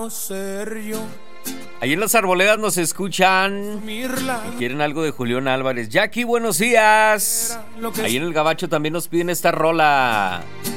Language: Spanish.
ser yo. Ahí en las arboledas nos escuchan y quieren algo de Julián Álvarez. Jackie, buenos días. Ahí en el Gabacho también nos piden esta rola.